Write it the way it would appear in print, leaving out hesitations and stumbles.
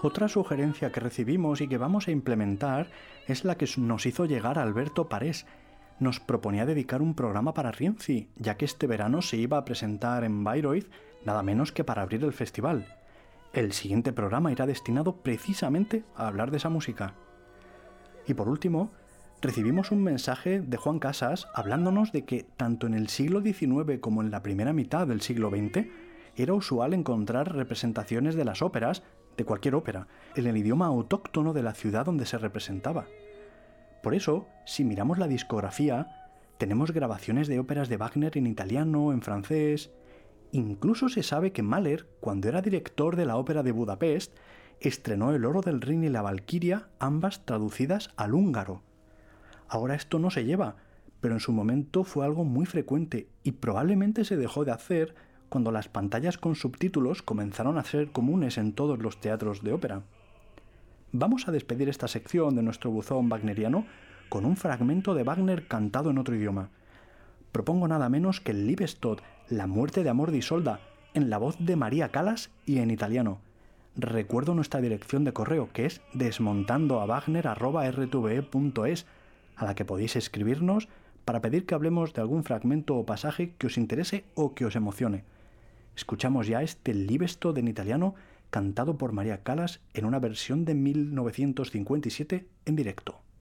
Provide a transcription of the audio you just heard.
Otra sugerencia que recibimos y que vamos a implementar es la que nos hizo llegar Alberto Parés. Nos proponía dedicar un programa para Rienzi, ya que este verano se iba a presentar en Bayreuth, nada menos que para abrir el festival. El siguiente programa irá destinado precisamente a hablar de esa música. Y por último, recibimos un mensaje de Juan Casas hablándonos de que tanto en el siglo XIX como en la primera mitad del siglo XX era usual encontrar representaciones de las óperas, de cualquier ópera, en el idioma autóctono de la ciudad donde se representaba. Por eso, si miramos la discografía, tenemos grabaciones de óperas de Wagner en italiano, en francés. Incluso se sabe que Mahler, cuando era director de la Ópera de Budapest, estrenó El oro del Rin y la Valquiria, ambas traducidas al húngaro. Ahora esto no se lleva, pero en su momento fue algo muy frecuente y probablemente se dejó de hacer cuando las pantallas con subtítulos comenzaron a ser comunes en todos los teatros de ópera. Vamos a despedir esta sección de nuestro buzón wagneriano con un fragmento de Wagner cantado en otro idioma. Propongo nada menos que el Liebestod, la muerte de amor de Isolda, en la voz de María Callas y en italiano. Recuerdo nuestra dirección de correo, que es desmontandoawagner@rtve.es, a la que podéis escribirnos para pedir que hablemos de algún fragmento o pasaje que os interese o que os emocione. Escuchamos ya este Liebestod en italiano, cantado por María Callas en una versión de 1957 en directo.